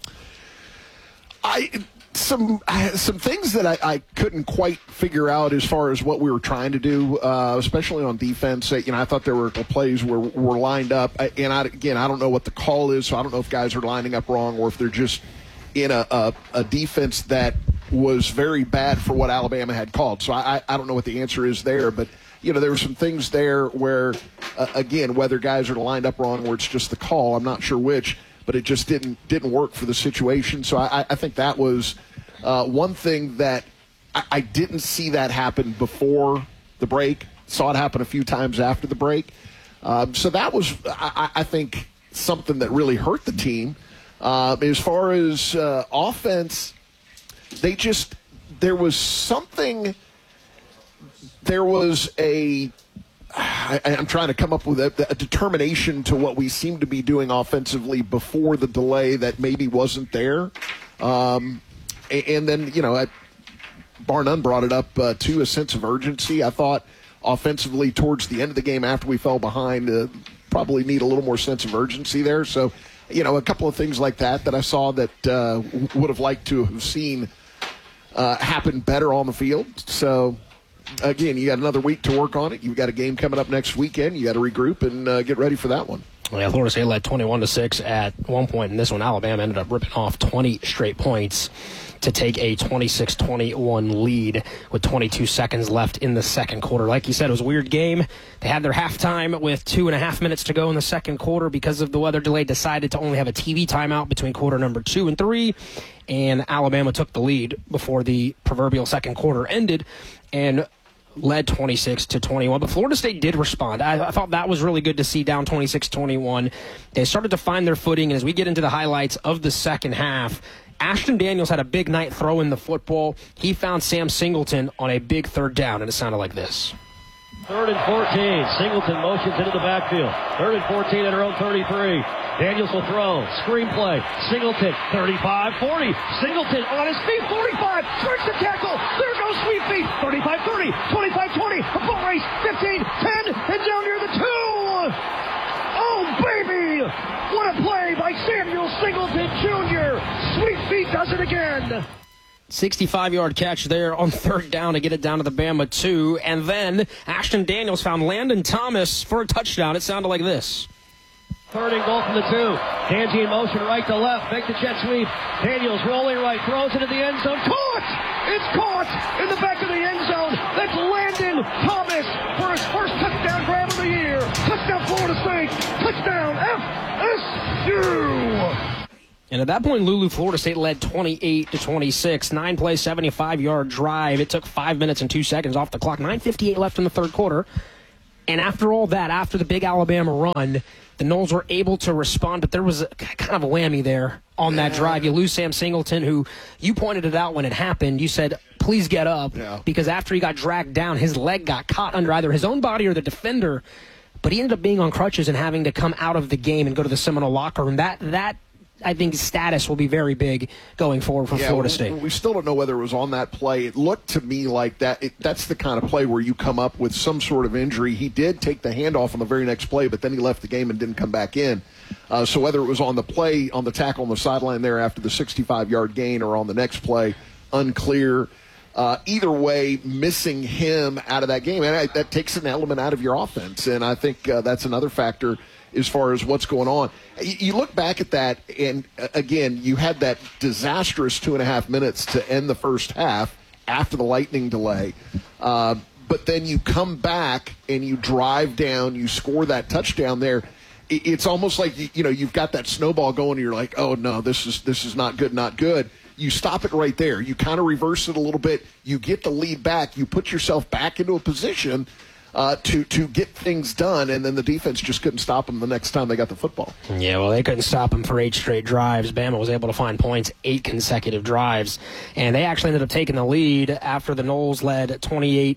Some things that I couldn't quite figure out as far as what we were trying to do, especially on defense. I thought there were plays where we're lined up, and I don't know what the call is, so I don't know if guys are lining up wrong or if they're just in a defense that was very bad for what Alabama had called. So I don't know what the answer is there, but there were some things there where, again, whether guys are lined up wrong or it's just the call, I'm not sure which, but it just didn't work for the situation. So I think that was one thing that I didn't see that happen before the break. Saw it happen a few times after the break. So that was, I think, something that really hurt the team. As far as offense, there was I'm trying to come up with a determination to what we seemed to be doing offensively before the delay that maybe wasn't there. And then, bar none brought it up to a sense of urgency. I thought offensively towards the end of the game after we fell behind, probably need a little more sense of urgency there. So, a couple of things like that I saw that would have liked to have seen happen better on the field. So, again, you got another week to work on it. You've got a game coming up next weekend. You got to regroup and get ready for that one. Yeah, Florida State led 21-6 at one point in this one. Alabama ended up ripping off 20 straight points to take a 26-21 lead with 22 seconds left in the second quarter. Like you said, it was a weird game. They had their halftime with 2.5 minutes to go in the second quarter. Because of the weather delay, decided to only have a TV timeout between quarter number 2 and 3. And Alabama took the lead before the proverbial second quarter ended and led 26-21, but Florida State did respond. I thought that was really good to see, down 26-21. They started to find their footing, and as we get into the highlights of the second half, Ashton Daniels had a big night throwing the football. He found Sam Singleton on a big third down, and it sounded like this. 3rd and 14. Singleton motions into the backfield. 3rd and 14 at her own 33. Daniels will throw. Screenplay. Singleton. 35, 40. Singleton on his feet. 45. Breaks the tackle. There goes Sweet Feet. 35, 30. 25, 20. A foot race. 15, 10. And down near the 2. Oh, baby. What a play by Samuel Singleton Jr. Sweet He does it again. 65-yard catch there on third down to get it down to the Bama 2. And then Ashton Daniels found Landon Thomas for a touchdown. It sounded like this. Third and goal from the 2. Danzy in motion right to left. Make the jet sweep. Daniels rolling right. Throws it in the end zone. Caught! It's caught in the back of the end zone. That's Landon Thomas for his first touchdown grab of the year. Touchdown Florida State. Touchdown FSU. And at that point, Florida State led 28-26. 9-play, 75-yard drive. It took 5 minutes and 2 seconds off the clock. 9:58 left in the third quarter. And after all that, after the big Alabama run, the Noles were able to respond, but there was kind of a whammy there on that drive. You lose Sam Singleton, who you pointed it out when it happened. You said, please get up, because after he got dragged down, his leg got caught under either his own body or the defender. But he ended up being on crutches and having to come out of the game and go to the Seminole locker room. That I think status will be very big going forward for Florida State. We still don't know whether it was on that play. It looked to me like that's the kind of play where you come up with some sort of injury. He did take the handoff on the very next play, but then he left the game and didn't come back in. So whether it was on the play, on the tackle on the sideline there after the 65-yard gain, or on the next play, unclear. Either way, missing him out of that game, and that takes an element out of your offense. And I think that's another factor as far as what's going on. You look back at that, and again, you had that disastrous 2.5 minutes to end the first half after the lightning delay. But then you come back and you drive down, you score that touchdown there. It's almost like, you've got that snowball going and you're like, oh no, this is not good, not good. You stop it right there. You kind of reverse it a little bit. You get the lead back. You put yourself back into a position to get things done, and then the defense just couldn't stop them the next time they got the football. Yeah, well, they couldn't stop them for 8 straight drives. Bama was able to find points 8 consecutive drives, and they actually ended up taking the lead after the Noles led 28-26.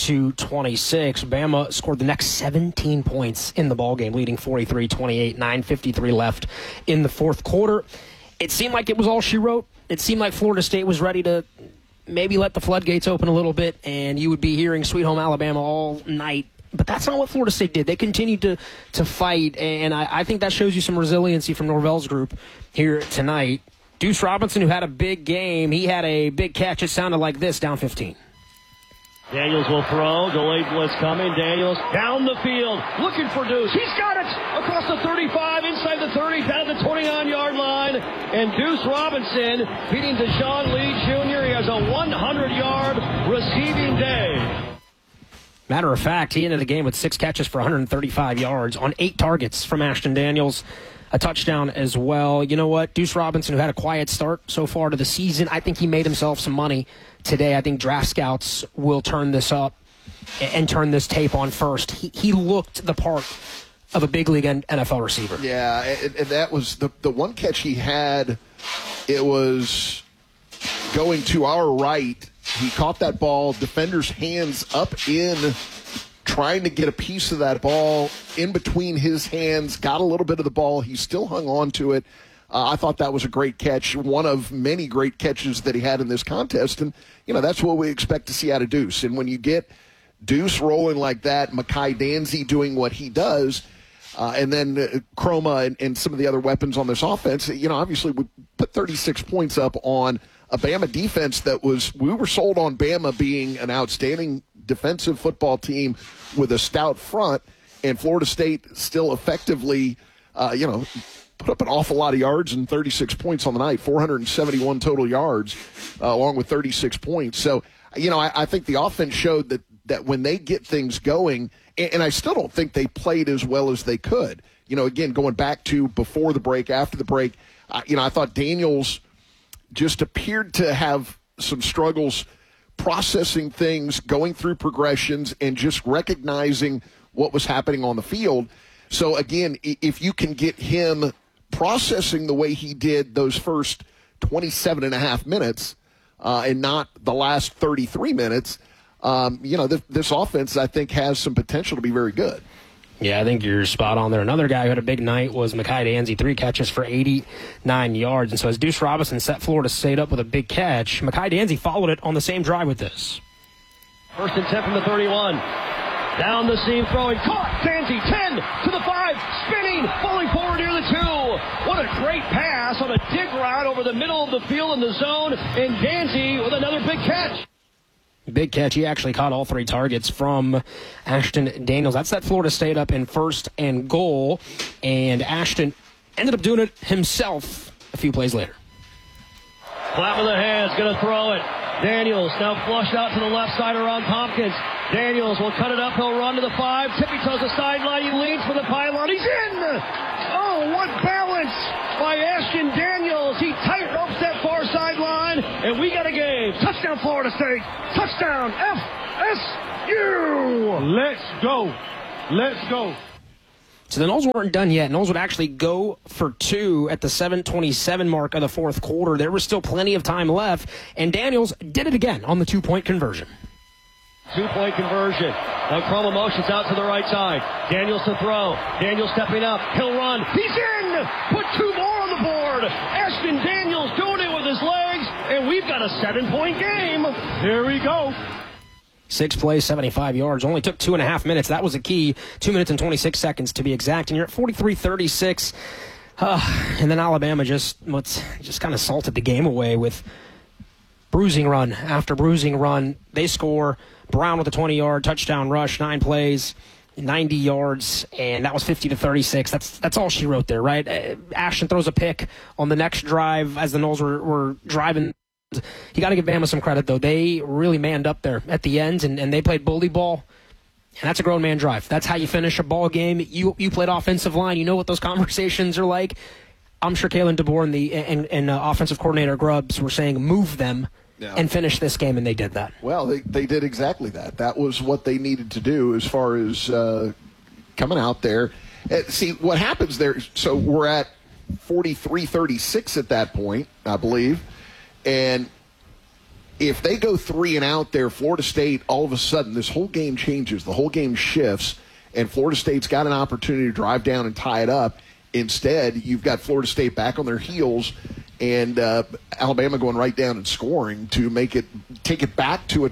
Bama scored the next 17 points in the ballgame, leading 43-28, 9:53 left in the fourth quarter. It seemed like it was all she wrote. It seemed like Florida State was ready to maybe let the floodgates open a little bit, and you would be hearing Sweet Home Alabama all night. But that's not what Florida State did. They continued to fight, and I think that shows you some resiliency from Norvell's group here tonight. Deuce Robinson, who had a big game, he had a big catch. It sounded like this, down 15. Daniels will throw. Delayed blitz coming. Daniels down the field, looking for Deuce. He's got it across the 35, inside the 30, down the 29-yard line. And Deuce Robinson beating Deshaun Lee Jr. He has a 100-yard receiving day. Matter of fact, he ended the game with 6 catches for 135 yards on 8 targets from Ashton Daniels. A touchdown as well. You know what? Deuce Robinson, who had a quiet start so far to the season, I think he made himself some money today. I think draft scouts will turn this up and turn this tape on first. He looked the part of a big league NFL receiver. Yeah, and that was the one catch he had. It was going to our right. He caught that ball, defender's hands up in, trying to get a piece of that ball in between his hands, got a little bit of the ball. He still hung on to it. I thought that was a great catch, one of many great catches that he had in this contest. And, that's what we expect to see out of Deuce. And when you get Deuce rolling like that, Mekhi Danzy doing what he does, and then Chroma and some of the other weapons on this offense, obviously we put 36 points up on a Bama defense we were sold on Bama being an outstanding defensive football team with a stout front, and Florida State still effectively, put up an awful lot of yards and 36 points on the night, 471 total yards, along with 36 points. So, I think the offense showed that when they get things going, and I still don't think they played as well as they could. Again, going back to before the break, after the break, I thought Daniels just appeared to have some struggles processing things, going through progressions, and just recognizing what was happening on the field. So, again, if you can get him processing the way he did those first 27 and a half minutes and not the last 33 minutes, this offense, I think, has some potential to be very good. Yeah, I think you're spot on there. Another guy who had a big night was Mekhi Danzy, 3 catches for 89 yards. And so as Deuce Robinson set Florida State up with a big catch, Mekhi Danzy followed it on the same drive with this. 1st and 10 from the 31. Down the seam, throwing, caught, Danzy, 10 to the 5, spinning, falling forward near the 2. What a great pass on a dig route over the middle of the field in the zone, and Danzy with another big catch. Big catch. He actually caught all 3 targets from Ashton Daniels. That set Florida State up in 1st and goal, and Ashton ended up doing it himself a few plays later. Clap of the hands, going to throw it. Daniels now flushed out to the left side around Tompkins. Daniels will cut it up. He'll run to the 5. Tippy toes the sideline. He leans for the pylon. He's in! Oh, what balance by Ashton Daniels. He tight ropes that far sideline, and we got a game. Touchdown, Florida State. Touchdown, FSU. Let's go. Let's go. So the Noles weren't done yet. Noles would actually go for 2 at the 7:27 mark of the 4th quarter. There was still plenty of time left, and Daniels did it again on the 2-point conversion. 2-point conversion. Now Chroma motions out to the right side. Daniels to throw. Daniels stepping up. He'll run. He's in! Put 2 more on the board. Ashton Daniels doing it with his legs, and we've got a 7-point game. Here we go. 6 plays, 75 yards. Only took 2.5 minutes. That was a key. 2 minutes and 26 seconds to be exact. And you're at 43-36. And then Alabama just kind of salted the game away with bruising run after bruising run. They score. Brown with a 20-yard touchdown rush, 9 plays, 90 yards, and that was 50-36. That's all she wrote there, right? Ashton throws a pick on the next drive as the Noles were driving. You got to give Bama some credit, though. They really manned up there at the end, and they played bully ball. And that's a grown man drive. That's how you finish a ball game. You played offensive line. You know what those conversations are like. I'm sure Kalen DeBoer and offensive coordinator Grubbs were saying, move them and finish this game, and they did that. Well, they did exactly that. That was what they needed to do as far as coming out there. See, what happens there, so we're at 43-36 at that point, I believe. And if they go 3 and out there, Florida State, all of a sudden, this whole game changes. The whole game shifts, and Florida State's got an opportunity to drive down and tie it up. Instead, you've got Florida State back on their heels and Alabama going right down and scoring to take it back to a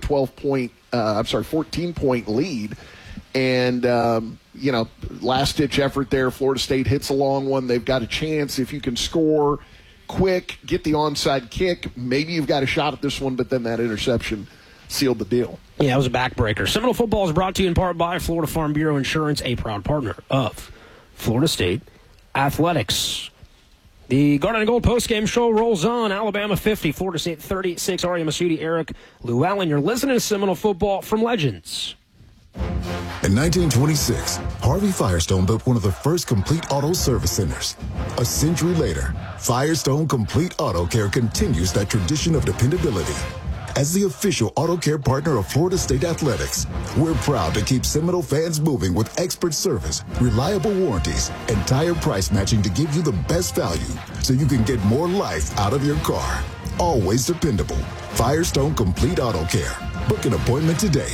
14-point lead. And, last-ditch effort there. Florida State hits a long one. They've got a chance. If you can score quick, get the onside kick, maybe you've got a shot at this one, but then that interception sealed the deal. Yeah, it was a backbreaker. Seminole Football is brought to you in part by Florida Farm Bureau Insurance, a proud partner of Florida State Athletics. The Garnet and Gold postgame show rolls on. Alabama 50, Florida State 36. Aria Masudi, Eric Llewellyn. You're listening to Seminole Football from Legends. In 1926, Harvey Firestone built one of the first complete auto service centers. A century later, Firestone Complete Auto Care continues that tradition of dependability. As the official auto care partner of Florida State Athletics, we're proud to keep Seminole fans moving with expert service, reliable warranties, and tire price matching to give you the best value so you can get more life out of your car. Always dependable. Firestone Complete Auto Care. Book an appointment today.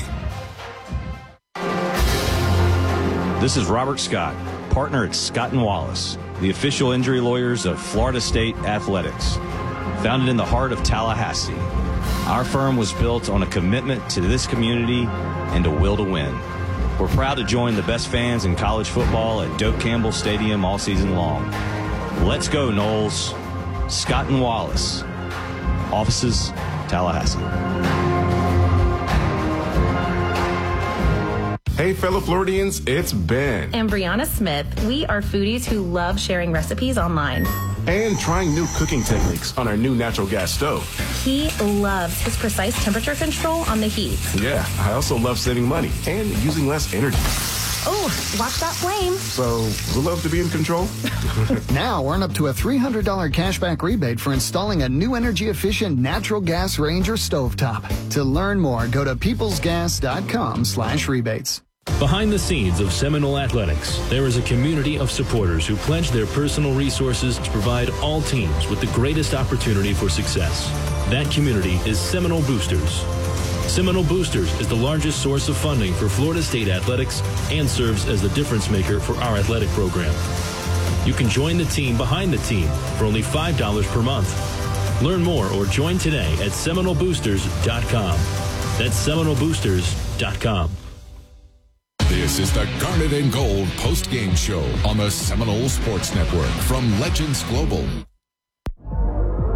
This is Robert Scott, partner at Scott & Wallace, the official injury lawyers of Florida State Athletics. Founded in the heart of Tallahassee, our firm was built on a commitment to this community and a will to win. We're proud to join the best fans in college football at Doak Campbell Stadium all season long. Let's go, Noles. Scott & Wallace. Offices, Tallahassee. Hey, fellow Floridians, it's Ben. And Brianna Smith. We are foodies who love sharing recipes online. And trying new cooking techniques on our new natural gas stove. He loves his precise temperature control on the heat. Yeah, I also love saving money and using less energy. Oh, watch that flame. So, who loves to be in control? Now earn up to a $300 cashback rebate for installing a new energy-efficient natural gas range or stovetop. To learn more, go to peoplesgas.com/rebates. Behind the scenes of Seminole Athletics, there is a community of supporters who pledge their personal resources to provide all teams with the greatest opportunity for success. That community is Seminole Boosters. Seminole Boosters is the largest source of funding for Florida State Athletics and serves as the difference maker for our athletic program. You can join the team behind the team for only $5 per month. Learn more or join today at SeminoleBoosters.com. That's SeminoleBoosters.com. This is the Garnet and Gold post-game show on the Seminole Sports Network from Legends Global.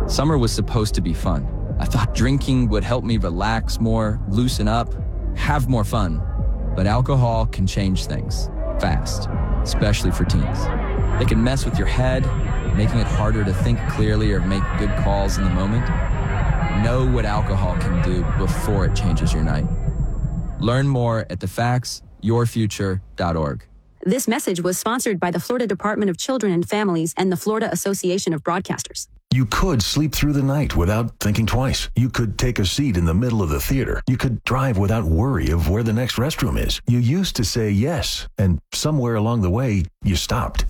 Summer was supposed to be fun. I thought drinking would help me relax more, loosen up, have more fun. But alcohol can change things fast, especially for teens. They can mess with your head, making it harder to think clearly or make good calls in the moment. Know what alcohol can do before it changes your night. Learn more at thefactsyourfuture.org. This message was sponsored by the Florida Department of Children and Families and the Florida Association of Broadcasters. You could sleep through the night without thinking twice. You could take a seat in the middle of the theater. You could drive without worry of where the next restroom is. You used to say yes, and somewhere along the way, you stopped.